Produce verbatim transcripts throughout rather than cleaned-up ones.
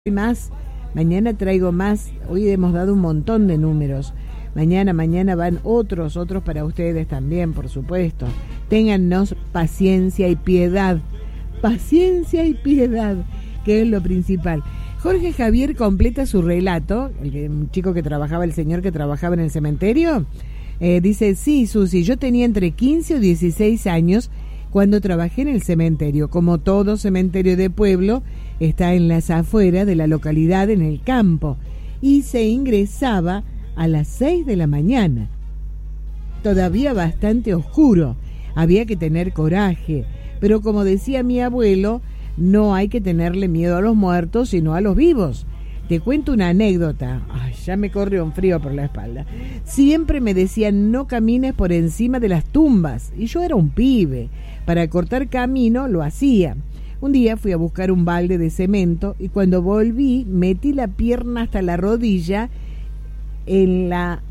más, mañana traigo más. Hoy hemos dado un montón de números. Mañana, mañana van otros, otros para ustedes también, por supuesto. Téngannos paciencia y piedad. Paciencia y piedad, que es lo principal. Jorge Javier completa su relato, el, un chico que trabajaba, el señor que trabajaba en el cementerio. Eh, dice, sí, Susi, yo tenía entre quince o dieciséis años cuando trabajé en el cementerio. Como todo cementerio de pueblo, está en las afueras de la localidad, en el campo, y se ingresaba a las seis de la mañana. Todavía bastante oscuro, había que tener coraje, pero como decía mi abuelo, no hay que tenerle miedo a los muertos, sino a los vivos. Te cuento una anécdota. Ay, ya me corre un frío por la espalda. Siempre me decían, no camines por encima de las tumbas, y yo era un pibe. Para cortar camino lo hacía. Un día fui a buscar un balde de cemento y cuando volví metí la pierna hasta la rodilla en la...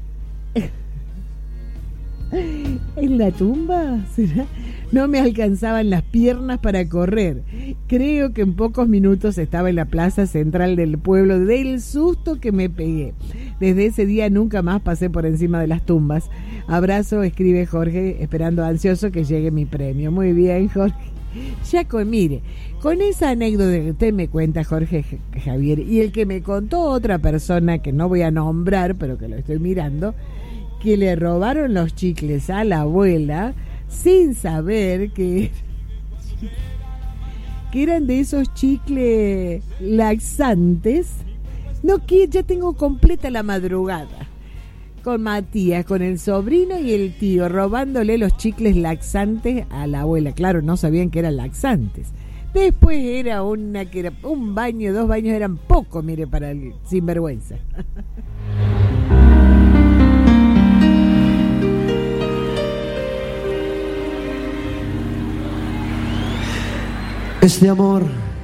¿En la tumba? ¿Será? No me alcanzaban las piernas para correr. Creo que en pocos minutos estaba en la plaza central del pueblo del susto que me pegué. Desde ese día nunca más pasé por encima de las tumbas. Abrazo, escribe Jorge, esperando ansioso que llegue mi premio. Muy bien, Jorge. Ya con, mire, con esa anécdota que usted me cuenta, Jorge Javier, y el que me contó otra persona que no voy a nombrar, pero que lo estoy mirando, que le robaron los chicles a la abuela sin saber que, que eran de esos chicles laxantes. No, que ya tengo completa la madrugada con Matías, con el sobrino y el tío, robándole los chicles laxantes a la abuela. Claro, no sabían que eran laxantes. Después era una que era un baño, dos baños eran poco, mire, para el sinvergüenza. Este amor